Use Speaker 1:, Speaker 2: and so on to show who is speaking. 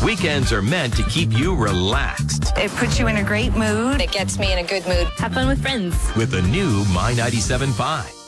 Speaker 1: Weekends are meant to keep you relaxed.
Speaker 2: It puts you in a great mood.
Speaker 3: It gets me in a good mood.
Speaker 4: Have fun with friends.
Speaker 1: With the new My 97.5.